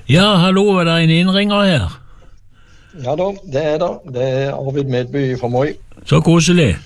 Ja, hallo, er det en innringer her? Ja da, det er det. Det er Arvid Medby fra Moi. Så koselig.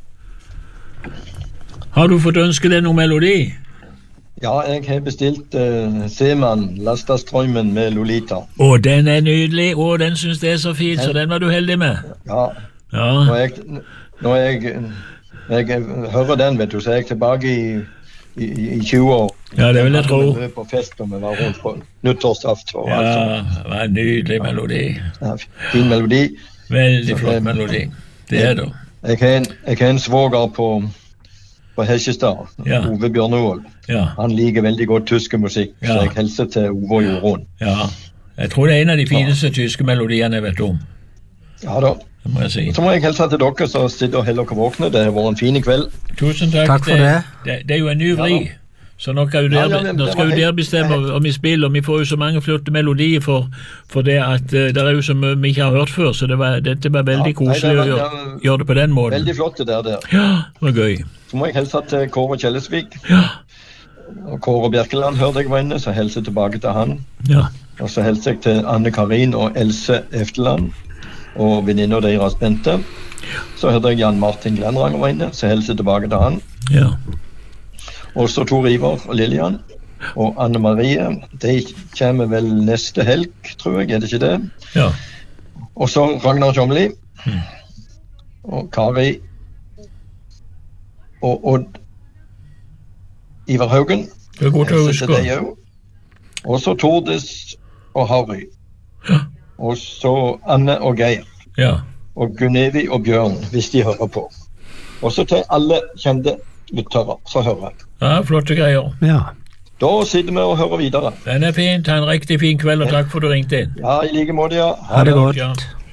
Har du fått ønske deg noe melodi? Ja, jeg har bestilt Seman, Lastastrømmen med Lolita. Å, den er nydelig. Å, den synes jeg er så fin, så den var du heldig med. Ja, Ja, når jeg hører den, vet du, så er jeg tilbake i 20 år. Ja, det vil jeg tro. Vi var på fest, og vi var rundt på nyttårsaften og alt Ja, sånt. det var en nydelig melodi. Ja, fin melodi. Veldig flott melodi. Det er det. Jeg har en svoger på Hesjestad, Ja. Ove Bjørnevold. Ja, Han liker veldig godt tyske musikk, Ja. så jeg hilser til Ove og Jorunn. ja. Jeg tror det er en av de fineste tyske melodiene jeg vet om. Ja da. Det må jeg si. Så må jeg hilse til dere som sitter og holder dere våkne. Det har vært en fin kveld. Tusen takk. Takk for det. Det er jo en ny vri. Så nå skal jo Ja, dere, ja, nå det skal var jo dere helt- bestemme om vi spiller, og vi får jo så mange flotte melodier for det at det er jo så mye vi ikke har hørt før, så dette var veldig Ja, nei, koselig det å var- gjøre det på den måten. Veldig flott det der. Ja, det var gøy. Så må jeg hilse til Kåre Kjellesvik. Ja, Og Kåre Bjerkeland hørte jeg var inne, så hilser jeg tilbake til han. ja, Og så hilser jeg til Anne Karin og Else Efteland og venninner deres Bente. Så hørte jeg Jan Martin Glenranger var inne, så hilser jeg tilbake til han. ja. Og så Tor Ivar og Lillian. Og Anne Marie, de kommer vel neste helg, tror jeg, er det ikke det? Ja, Og så Ragnar Tjomli. Og Kari. Og Odd Ivar Haugen. det er godt å Hilser til huske. deg også. Og så Tordis og Harry. Og så Anne og Geir. Ja, Og Gunevi og Bjørn, hvis de hører på. Og så til alle kjente lyttere som hører. ja, flotte greier. Ja. Da sitter vi og hører videre. Den er fint. Ha en riktig fin kveld, og takk for at du ringte inn. Ja, i like måte, ja. Ha det godt. Ja.